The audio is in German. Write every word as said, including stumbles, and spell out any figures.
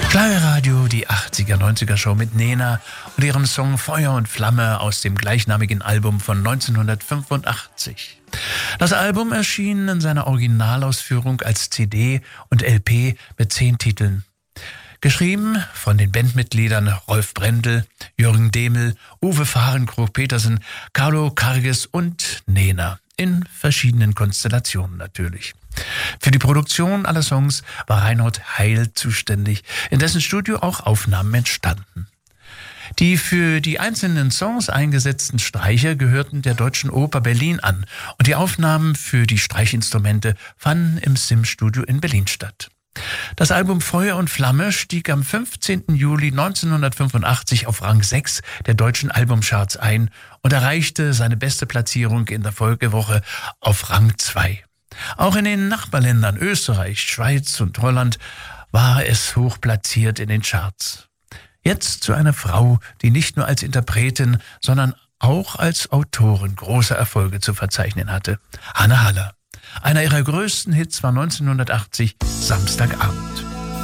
Schlagerradio, die achtziger, neunziger Show mit Nena und ihrem Song Feuer und Flamme aus dem gleichnamigen Album von neunzehnhundertfünfundachtzig. Das Album erschien in seiner Originalausführung als C D und L P mit zehn Titeln. Geschrieben von den Bandmitgliedern Rolf Brendel, Jürgen Demel, Uwe Fahrenkrog-Petersen, Carlo Karges und Nena. In verschiedenen Konstellationen natürlich. Für die Produktion aller Songs war Reinhold Heil zuständig, in dessen Studio auch Aufnahmen entstanden. Die für die einzelnen Songs eingesetzten Streicher gehörten der Deutschen Oper Berlin an und die Aufnahmen für die Streichinstrumente fanden im Sim-Studio in Berlin statt. Das Album Feuer und Flamme stieg am fünfzehnten Juli neunzehnhundertfünfundachtzig auf Rang sechs der deutschen Albumcharts ein und erreichte seine beste Platzierung in der Folgewoche auf Rang zwei. Auch in den Nachbarländern Österreich, Schweiz und Holland war es hoch platziert in den Charts. Jetzt zu einer Frau, die nicht nur als Interpretin, sondern auch als Autorin große Erfolge zu verzeichnen hatte. Anne Haller. Einer ihrer größten Hits war neunzehnhundertachtzig Samstagabend.